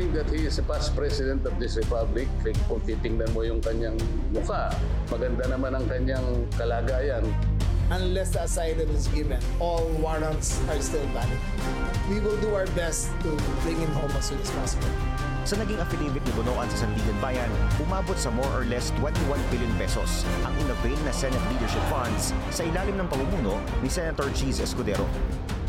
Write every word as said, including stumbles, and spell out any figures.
think that he is a past president of this republic. Kung titingnan mo yung kanyang mukha, maganda naman ang kanyang kalagayan. Unless the asylum is given, all warrants are still valid. We will do our best to bring him home as soon as possible. Sa naging affidavit ni Bonoan sa Sandigan Bayan, umabot sa more or less twenty-one billion pesos ang inavail na Senate leadership funds sa ilalim ng pamumuno ni Senator Cheese Escudero.